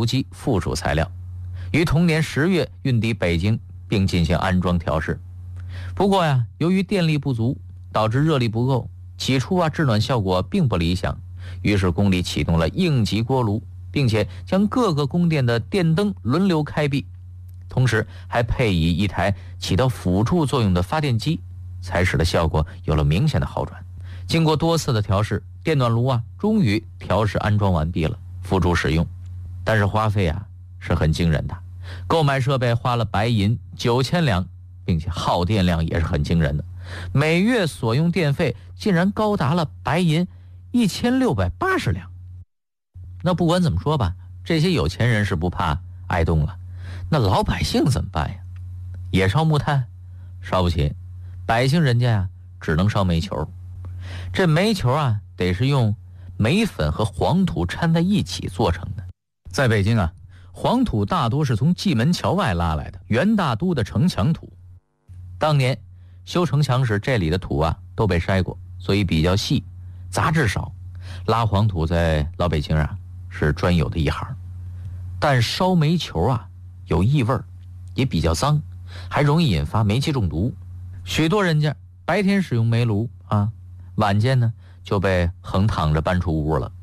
主机附属材料，于同年10月运抵北京，并进行安装调试。不过呀，由于电力不足，导致热力不够，起初制暖效果并不理想。于是宫里启动了应急锅炉，并且将各个宫殿的电灯轮流开闭，同时还配以一台起到辅助作用的发电机，才使得效果有了明显的好转。经过多次的调试，电暖炉终于调试安装完毕了，付诸使用。但是花费是很惊人的，购买设备花了白银9000两，并且耗电量也是很惊人的，每月所用电费竟然高达了白银1680两。那不管怎么说吧，这些有钱人是不怕挨冻了，那老百姓怎么办呀？也烧木炭？烧不起，百姓人家只能烧煤球。这煤球得是用煤粉和黄土掺在一起做成的。在北京黄土大多是从蓟门桥外拉来的元大都的城墙土。当年修城墙时，这里的土都被筛过，所以比较细，杂质少。拉黄土在老北京是专有的一行。但烧煤球有异味，也比较脏，还容易引发煤气中毒。许多人家白天使用煤炉晚间呢就被横躺着搬出屋了。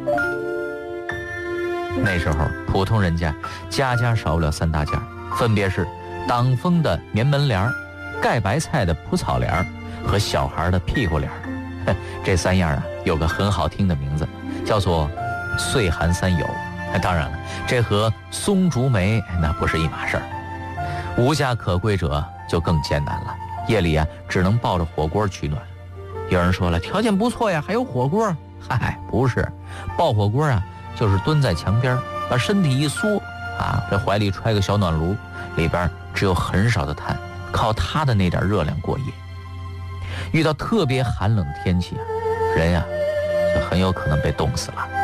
那时候普通人家家家少不了3大件，分别是挡风的棉门帘、盖白菜的蒲草帘和小孩的屁股帘。这3样有个很好听的名字，叫做岁寒三友。当然了，这和松竹梅那不是一码事儿。无家可归者就更艰难了，夜里只能抱着火锅取暖。有人说了，条件不错呀，还有火锅。嗨，不是，抱火锅就是蹲在墙边，把身体一缩这怀里揣个小暖炉，里边只有很少的炭，靠它的那点热量过夜。遇到特别寒冷的天气人就很有可能被冻死了。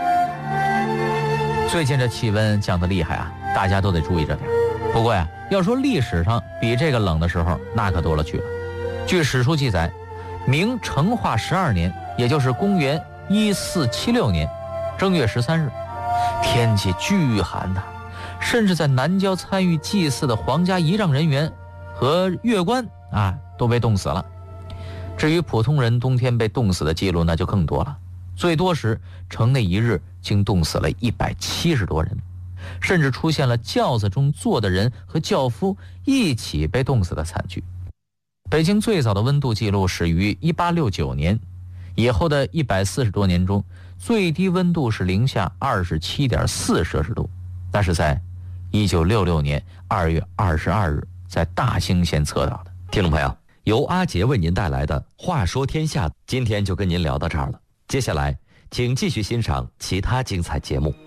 最近这气温降得厉害大家都得注意着点。不过要说历史上比这个冷的时候，那可多了去了。据史书记载，明成化12年，也就是公元1476年正月13日，天气巨寒甚至在南郊参与祭祀的皇家仪仗人员和乐官都被冻死了。至于普通人冬天被冻死的记录那就更多了，最多时城内一日竟冻死了170多人，甚至出现了轿子中坐的人和轿夫一起被冻死的惨剧。北京最早的温度记录始于1869年，以后的140多年中，最低温度是零下27.4摄氏度，那是在1966年2月22日在大兴县测到的。 听众朋友，由阿杰为您带来的《话说天下》，今天就跟您聊到这儿了。接下来，请继续欣赏其他精彩节目。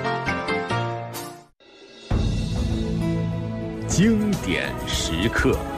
经典时刻。